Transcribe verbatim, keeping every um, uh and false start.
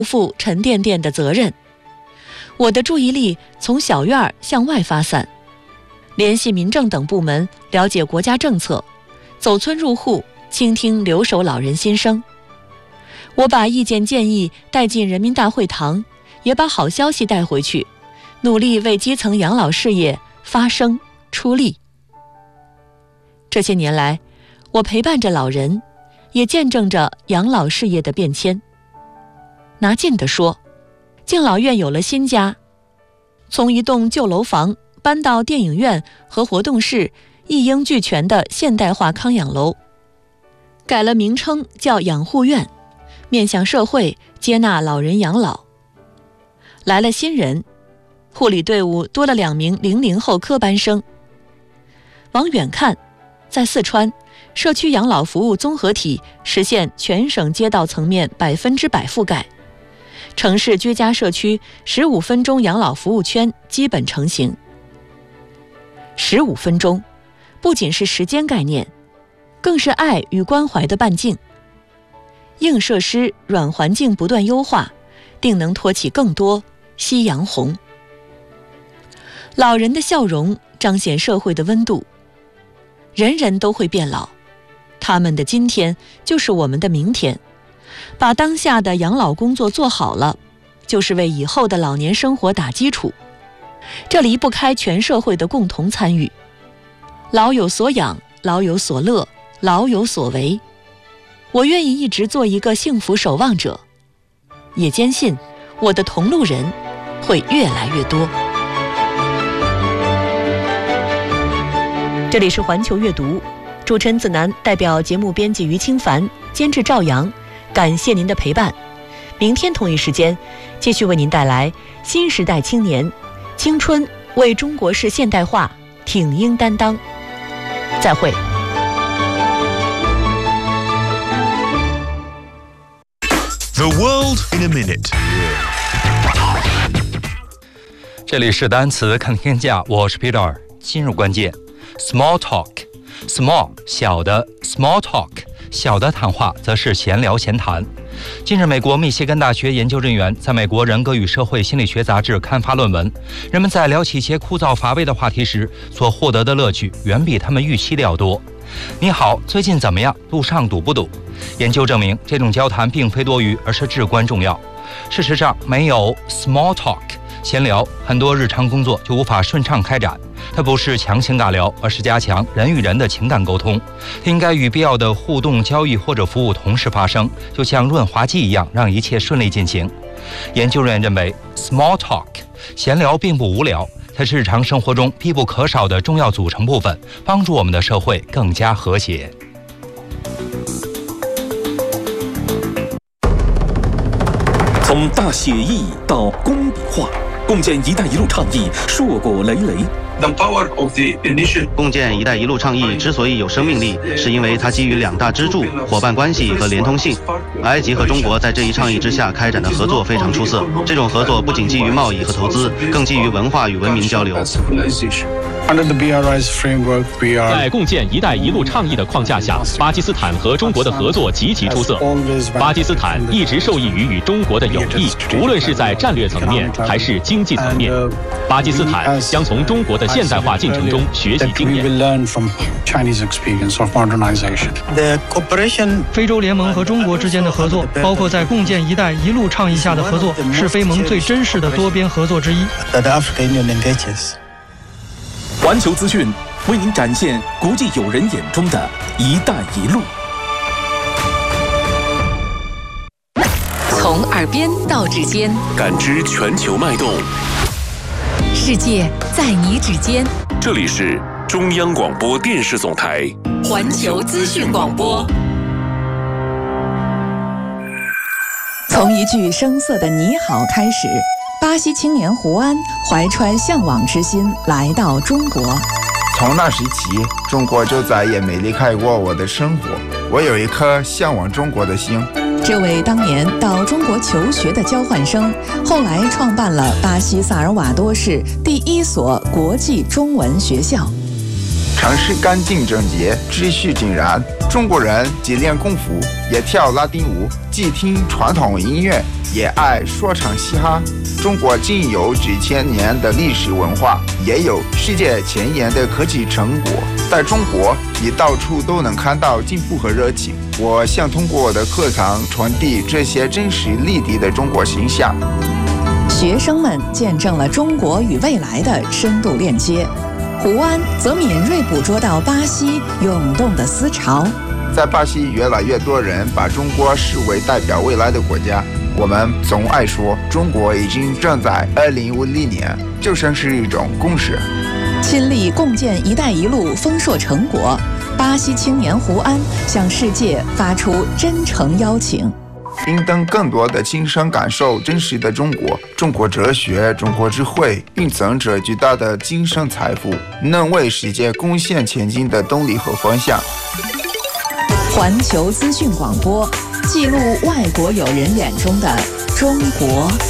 负沉甸甸的责任。我的注意力从小院向外发散，联系民政等部门，了解国家政策，走村入户，倾听留守老人心声。我把意见建议带进人民大会堂，也把好消息带回去，努力为基层养老事业发声出力。这些年来，我陪伴着老人，也见证着养老事业的变迁。拿近的说，敬老院有了新家，从一栋旧楼房搬到电影院和活动室一应俱全的现代化康养楼，改了名称叫养护院，面向社会接纳老人养老。来了新人，护理队伍多了两名零零后科班生。往远看，在四川，社区养老服务综合体实现全省街道层面百分之百覆盖，城市居家社区十五分钟养老服务圈基本成型。十五分钟不仅是时间概念，更是爱与关怀的半径。硬设施、软环境不断优化，定能托起更多夕阳红。老人的笑容彰显社会的温度。人人都会变老，他们的今天就是我们的明天。把当下的养老工作做好了，就是为以后的老年生活打基础。这离不开全社会的共同参与。老有所养，老有所乐，老有所为。我愿意一直做一个幸福守望者，也坚信我的同路人会越来越多。这里是环球阅读，主持人子楠代表节目编辑于清凡，监制赵阳，感谢您的陪伴。明天同一时间继续为您带来新时代青年青春为中国式现代化挺膺担当。再会。 The world in a minute。 这里是单词看天下，我是 Peter。 今日关键 Small talk， Small 小的 Small talk 小的谈话则是闲聊闲谈。近日，美国密歇根大学研究人员在美国人格与社会心理学杂志刊发论文，人们在聊起一些枯燥乏味的话题时所获得的乐趣远比他们预期的要多。你好，最近怎么样？路上堵不堵？研究证明，这种交谈并非多余，而是至关重要。事实上，没有 small talk 闲聊，很多日常工作就无法顺畅开展。它不是强行尬聊，而是加强人与人的情感沟通。它应该与必要的互动交易或者服务同时发生，就像润滑剂一样，让一切顺利进行。研究人员认为 small talk 闲聊并不无聊，它是日常生活中必不可少的重要组成部分，帮助我们的社会更加和谐。 从大写意到工笔画，共建“一带一路”倡议硕果累累。 共建“一带一路”倡议之所以有生命力，是因为它基于两大支柱：伙伴关系和连通性。埃及和中国在这一倡议之下开展的合作非常出色。这种合作不仅基于贸易和投资，更基于文化与文明交流。 在共建“一带一路”倡议的框架下，巴基斯坦和中国的合作极其出色。巴基斯坦一直受益于与中国的友谊，无论是在战略层面还是经济层面。巴基斯坦将从中国的现代化进程中学习经验。 非洲联盟和中国之间的合作，包括在共建“一带一路”倡议下的合作，是非盟最真实的多边合作之一。 环球资讯为您展现国际友人眼中的一带一路。 从耳边到指尖， 感知全球脉动。 世界在你指尖。 这里是中央广播电视总台环球资讯广播。 从一句生涩的你好开始，巴西青年胡安怀揣向往之心来到中国。 从那时起，中国就再也没离开过我的生活。我有一颗向往中国的心。 这位当年到中国求学的交换生，后来创办了巴西萨尔瓦多市第一所国际中文学校。 城市干净整洁，秩序井然， 中国人既练功夫，也跳拉丁舞，既听传统音乐，也爱说唱嘻哈。中国仅有几千年的历史文化，也有世界前沿的科技成果。在中国，你到处都能看到进步和热情。我想通过我的课堂传递这些真实立体的中国形象。 学生们见证了中国与未来的深度链接，胡安则敏锐捕捉到巴西涌动的思潮。 在巴西，越来越多人把中国视为代表未来的国家。我们总爱说，中国已经站在二零五零年，就像是一种共识。 亲历共建“一带一路”丰硕成果，巴西青年胡安向世界发出真诚邀请。 并等更多的亲身感受真实的中国，中国哲学、中国智慧蕴藏着巨大的精神财富，能为世界贡献前进的动力和方向。 环球资讯广播，记录外国友人眼中的中国。